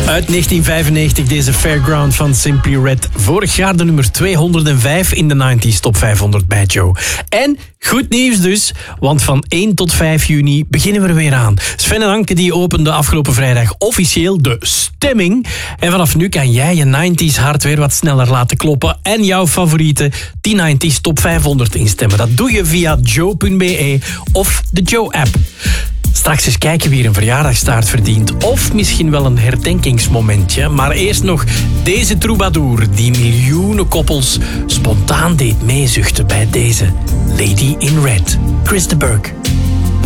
Uit 1995 deze Fairground van Simply Red. Vorig jaar de nummer 205 in de 90s Top 500 bij Joe. En goed nieuws dus, want van 1 tot 5 juni beginnen we er weer aan. Sven en Anke die openden afgelopen vrijdag officieel de stemming. En vanaf nu kan jij je 90s hart weer wat sneller laten kloppen en jouw favoriete 90s Top 500 instemmen. Dat doe je via joe.be of de Joe-app. Straks eens kijken wie een verjaardagstaart verdient. Of misschien wel een herdenkingsmomentje. Maar eerst nog deze troubadour die miljoenen koppels spontaan deed meezuchten bij deze Lady in Red. Chris de Burgh.